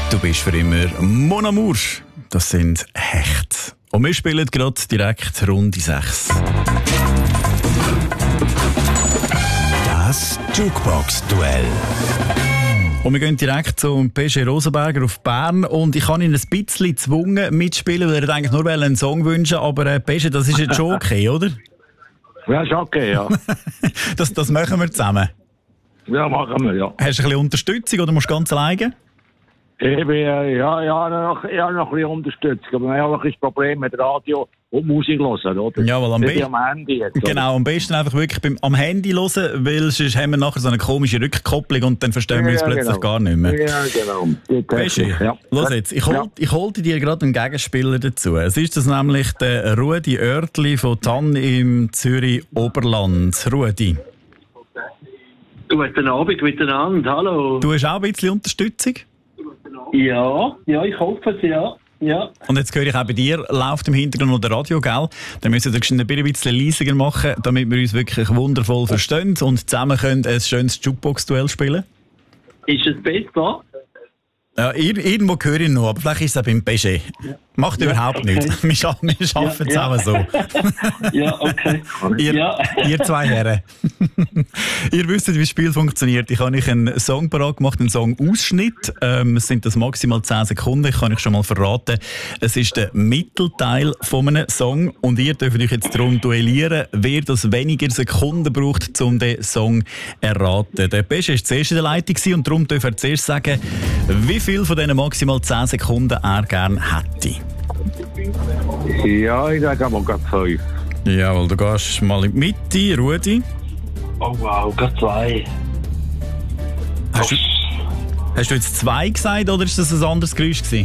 Du bist für immer Mon Amour. Das sind Hecht. Und wir spielen gerade direkt Runde 6. Das Jukebox-Duell. Und wir gehen direkt zum PSG Rosenberger auf Bern. Und ich habe ihn ein bisschen gezwungen mitspielen, weil er eigentlich nur einen Song wünschen wollte. Aber PSG, das ist jetzt schon okay, oder? Ja, ist okay, ja. Das machen wir zusammen. Ja, machen wir, ja. Hast du ein bisschen Unterstützung oder musst du ganz alleine? Ich bin, noch ein bisschen Unterstützung. Aber wir haben auch ein bisschen Problem mit Radio und Musik hören, oder? Ja, weil am Handy jetzt, oder? Genau, am besten einfach wirklich am Handy hören, weil sonst haben wir nachher so eine komische Rückkopplung und dann verstehen wir uns plötzlich gar nicht mehr. Ja, genau. Peschi, los jetzt, ich holte dir gerade einen Gegenspieler dazu. Es ist das nämlich der Rudi Oertli von Tann im Zürich Oberland. Rudi. Guten Abend miteinander, hallo. Du hast auch ein bisschen Unterstützung? Ja, ich hoffe es, ja. Und jetzt höre ich auch bei dir, läuft im Hintergrund noch der Radio, gell? Dann müssen wir ein bisschen leiser machen, damit wir uns wirklich wundervoll verstehen und zusammen können ein schönes Jukebox-Duell spielen. Ist es besser? Ja, irgendwo höre ich noch, aber vielleicht ist es auch beim PSG. Macht überhaupt nichts. Wir arbeiten zusammen so. Ja, okay. Ihr zwei Herren. Ihr wisst, wie das Spiel funktioniert. Ich habe euch einen Song parat gemacht, einen Song-Ausschnitt. Es sind das maximal 10 Sekunden. Ich kann euch schon mal verraten. Es ist der Mittelteil von einem Song. Und ihr dürft euch jetzt darum duellieren, wer das weniger Sekunden braucht, um den Song zu erraten. Der PSG war zuerst in der Leitung und darum dürft ihr zuerst sagen, wie viel von diesen maximal 10 Sekunden er gerne hätte. Ja, ich sage aber gerade 5. Jawohl, du gehst mal in die Mitte, Rudi. Oh wow, gerade 2. Hast du jetzt 2 gesagt oder ist das ein anderes Geräusch gewesen?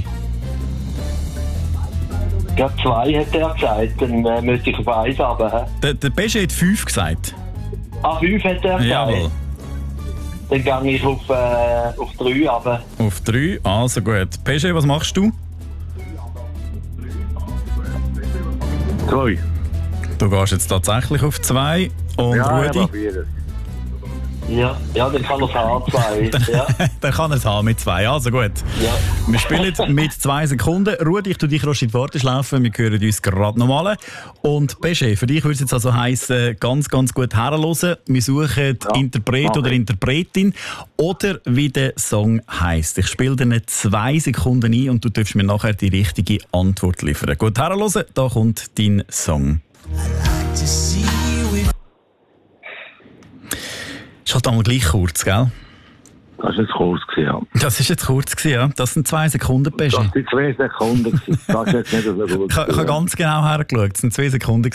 Gerade 2 hat er gesagt, dann müsste ich auf 1 runter. Der PSG hat 5 gesagt. 5 hat er gesagt? Jawohl. Dann gehe ich auf 3 runter. Auf 3, also gut. PSG, was machst du? 2. Du gehst jetzt tatsächlich auf 2. Und ja, Rudi? Ja, dann kann er es haben, 2. Ja. Dann kann er es haben mit 2, also gut. Ja. Wir spielen mit 2 Sekunden. Rudi, ich tue dich rasch in die Warteschleife. Wir hören uns gerade nochmal. Und PSG, für dich würde es jetzt also heissen, ganz, ganz gut herhören. Wir suchen Interpret oder Interpretin oder wie der Song heisst. Ich spiele dir 2 Sekunden ein und du darfst mir nachher die richtige Antwort liefern. Gut herhören, da kommt dein Song. Ist halt einmal gleich kurz, gell? Das war jetzt kurz, ja. Das war jetzt kurz, ja. Das sind 2 Sekunden, Peschi. Das sind 2 Sekunden. Das ist jetzt nicht so gut. Ich habe ganz genau hergeschaut. Das sind 2 Sekunden.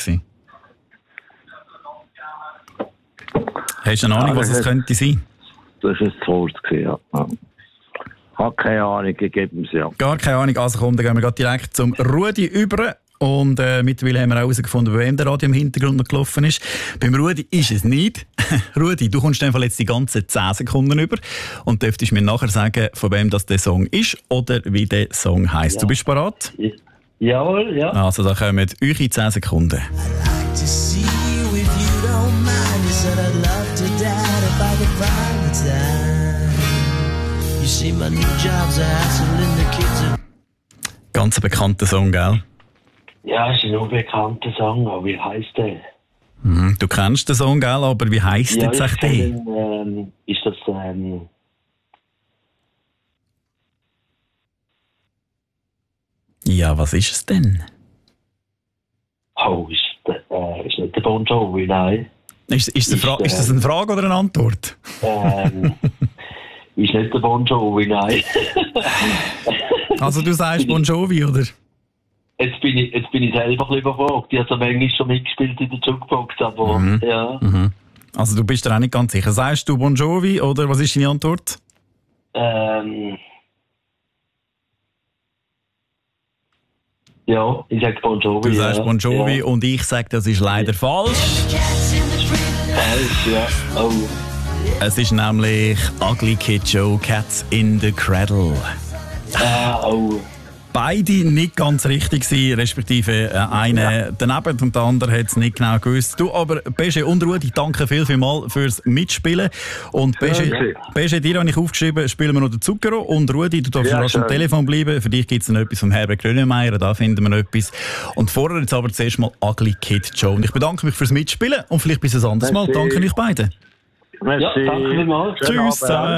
Hast du eine Ahnung, was es könnte sein? Das war jetzt kurz, ja. Habe keine Ahnung, ich gebe es ja. Gar keine Ahnung. Also komm, dann gehen wir direkt zum Rudi über. Und mittlerweile haben wir herausgefunden, bei wem der Radio im Hintergrund noch gelaufen ist. Beim Rudi ist es nicht. Rudi, du kommst einfach jetzt die ganzen 10 Sekunden über und dürftest mir nachher sagen, von wem das der Song ist oder wie der Song heisst. Ja. Du bist bereit? Jawohl, ja. Also da kommen eure 10 Sekunden. Ganz ein bekannter Song, gell? Ja, es ist ein unbekannter Song, aber wie heisst der? Du kennst den Song, gell? Aber wie heisst jetzt echt der? Ist das Ja, was ist es denn? Oh, ist nicht der Bon Jovi, nein. Ist das eine Frage oder eine Antwort? Ist nicht der Bon Jovi, nein. Also du sagst Bon Jovi, oder? Jetzt bin ich selber ein bisschen überfragt. Ich habe manchmal schon mitgespielt in der Jukebox, aber ja. Mhm. Also du bist dir auch nicht ganz sicher. Sagst du Bon Jovi oder was ist deine Antwort? Ja, ich sage Bon Jovi. Du sagst Bon Jovi und ich sage, das ist leider falsch. Falsch, ja. Oh. Es ist nämlich Ugly Kid Joe, Cats in the Cradle. Oh. beide nicht ganz richtig gewesen, respektive einer daneben und der andere hat es nicht genau gewusst. Du, aber Beje und Rudi, danke vielmals fürs Mitspielen. Und Beje, dir habe ich aufgeschrieben, spielen wir noch den Zucchero. Und Rudi, du darfst rasch am Telefon bleiben. Für dich gibt es noch etwas vom Herbert Grönemeyer, da finden wir noch etwas. Und vorher jetzt aber zuerst mal Ugly Kid Joe. Und ich bedanke mich fürs Mitspielen und vielleicht bis ein anderes Mal. Danke euch beiden. Merci. Ja, danke vielmals. Tschüss zusammen.